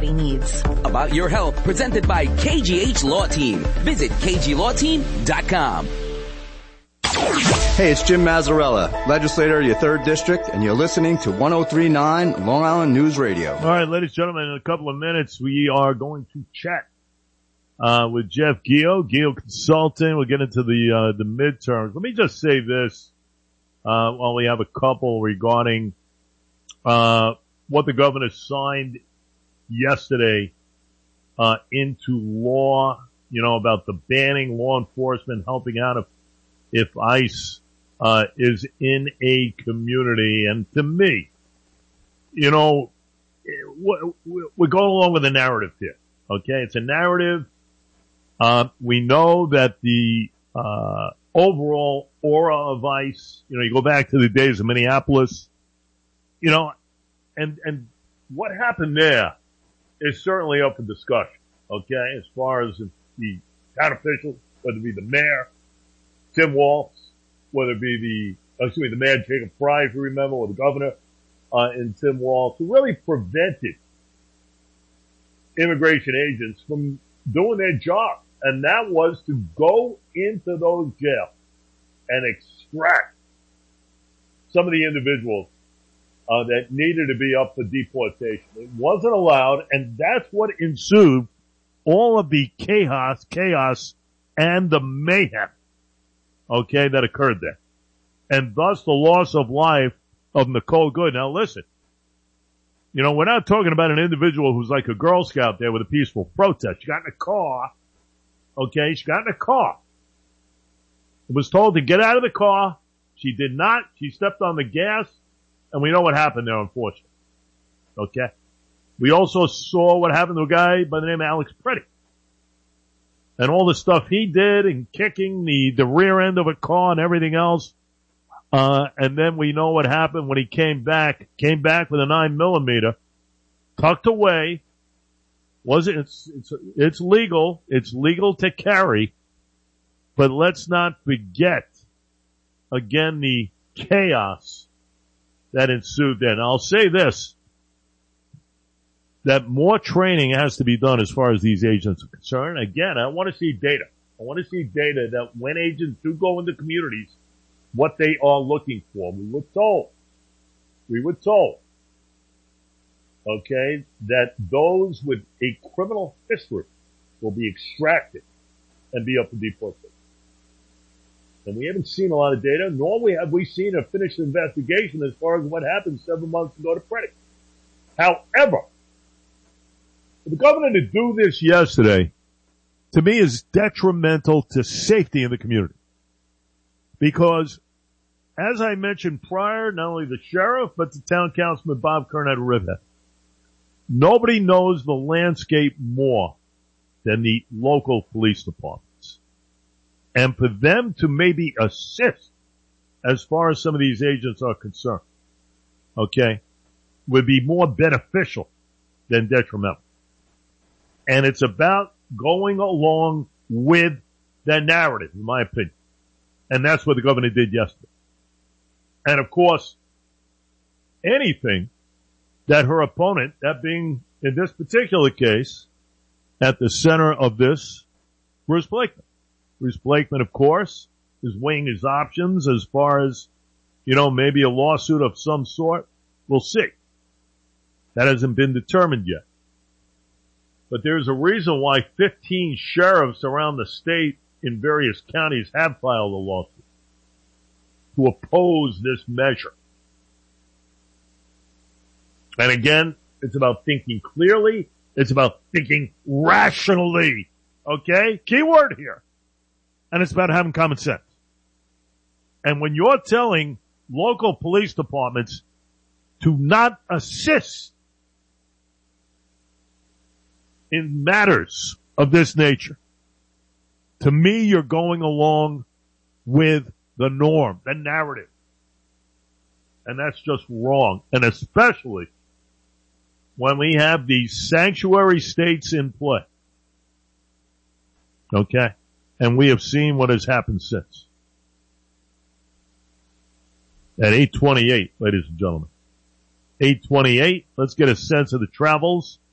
everybody needs. About Your Health, presented by KGH Law Team. Visit kglawteam.com. Hey, it's Jim Mazzarella, legislator of your 3rd District, and you're listening to 103.9 Long Island News Radio. All right, ladies and gentlemen, in a couple of minutes, we are going to chat with Jeff Geo Consulting. We'll get into the midterms. Let me just say this while we have a couple regarding what the governor signed yesterday into law, about the banning law enforcement helping out if ICE is in a community. And to me, we're going along with the narrative here. Okay, it's a narrative. We know that the overall aura of ICE, you go back to the days of Minneapolis, and what happened there is certainly up for discussion, okay, as far as the town officials, whether it be the mayor, Tim Walz, whether it be the mayor Jacob Fry, if you remember, or the governor, and Tim Walz, who really prevented immigration agents from doing their job. And that was to go into those jails and extract some of the individuals that needed to be up for deportation. It wasn't allowed, and that's what ensued all of the chaos and the mayhem, okay, that occurred there. And thus the loss of life of Nicole Good. Now listen, we're not talking about an individual who's like a Girl Scout there with a peaceful protest. She got in a car, okay, was told to get out of the car. She did not. She stepped on the gas, and we know what happened there, unfortunately. Okay? We also saw what happened to a guy by the name of Alex Pretty. And all the stuff he did and kicking the rear end of a car and everything else. And then we know what happened when he came back with a 9mm, tucked away. It's legal. It's legal to carry. But let's not forget, again, the chaos that ensued then. I'll say this, that more training has to be done as far as these agents are concerned. Again, I want to see data. I want to see data that when agents do go into communities, what they are looking for. We were told, okay, that those with a criminal history will be extracted and be up for deportation. And we haven't seen a lot of data, nor have we seen a finished investigation as far as what happened 7 months ago to Pretty. However, for the governor to do this yesterday, to me, is detrimental to safety in the community. Because, as I mentioned prior, not only the sheriff, but the town councilman Bob Kern at Riverhead, nobody knows the landscape more than the local police departments. And for them to maybe assist as far as some of these agents are concerned, okay, would be more beneficial than detrimental. And it's about going along with the narrative, in my opinion. And that's what the governor did yesterday. And of course, anything that her opponent, that being in this particular case, at the center of this, Bruce Blakeman. Bruce Blakeman, of course, is weighing his options as far as, maybe a lawsuit of some sort. We'll see. That hasn't been determined yet. But there's a reason why 15 sheriffs around the state in various counties have filed a lawsuit to oppose this measure. And again, it's about thinking clearly. It's about thinking rationally. Okay? Key word here. And it's about having common sense. And when you're telling local police departments to not assist in matters of this nature, to me, you're going along with the norm, the narrative. And that's just wrong. And especially when we have these sanctuary states in play. Okay? And we have seen what has happened since. At 8:28, ladies and gentlemen. 8:28, let's get a sense of the travels